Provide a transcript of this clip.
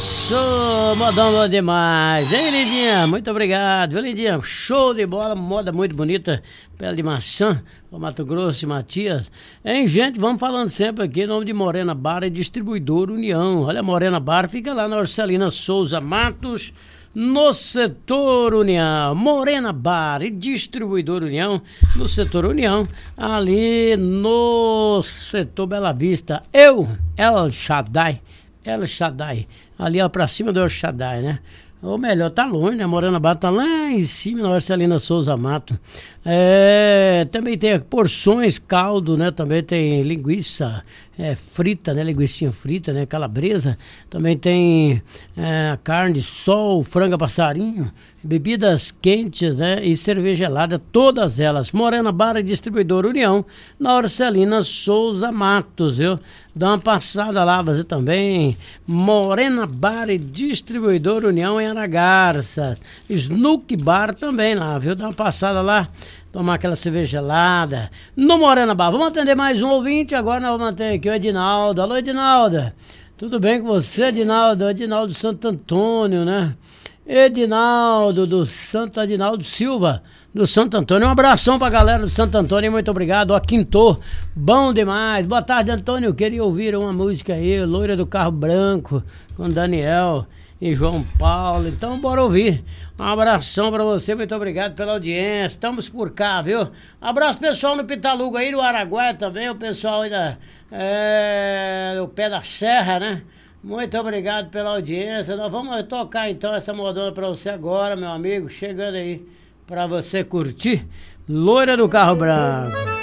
Isso, modão bom demais, hein, Lindinha? Muito obrigado, viu, Lindinha? Show de bola, moda muito bonita, pele de maçã, o Mato Grosso e Matias. Hein, gente, vamos falando sempre aqui em nome de Morena Bar e Distribuidor União. Olha, Morena Bar fica lá na Orcelina Souza Matos, no setor União. Morena Bar e Distribuidor União, no setor União, ali no setor Bela Vista. El Shaddai, ali ó, pra cima do El Shaddai, né? Ou melhor, tá longe, né? Morena Bar tá lá em cima, na Orcelina Souza Mato. Também tem porções, caldo, né? Também tem linguiça frita, né? Linguicinha frita, né? Calabresa. Também tem carne de sol, franga passarinho, bebidas quentes, né? E cerveja gelada, todas elas. Morena Bar e Distribuidor União, na Orcelina Souza Matos, viu? Dá uma passada lá, você também. Morena Bar e Distribuidor União em Aragarça. Snook Bar também lá, viu? Dá uma passada lá, tomar aquela cerveja gelada. No Morena Bar. Vamos atender mais um ouvinte. Agora nós vamos atender aqui o Edinaldo. Alô, Edinaldo. Tudo bem com você, Edinaldo? Edinaldo Santo Antônio, né? Edinaldo Silva, do Santo Antônio. Um abração pra galera do Santo Antônio, muito obrigado. Ó, Quintor, bom demais. Boa tarde, Antônio. Eu queria ouvir uma música aí, Loira do Carro Branco, com Daniel e João Paulo. Então, bora ouvir. Um abração pra você, muito obrigado pela audiência. Estamos por cá, viu? Abraço pessoal no Pitaluga aí, no Araguaia também, o pessoal aí do pé da serra, né? Muito obrigado pela audiência. Nós vamos tocar então essa modona pra você agora, meu amigo. Chegando aí pra você curtir. Loira do Carro Branco.